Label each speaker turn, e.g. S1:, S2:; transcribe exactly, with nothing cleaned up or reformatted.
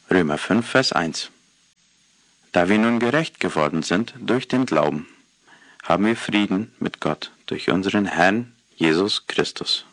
S1: Römer fünf, Vers eins. Da wir nun gerecht geworden sind durch den Glauben, haben wir Frieden mit Gott durch unseren Herrn Jesus Christus.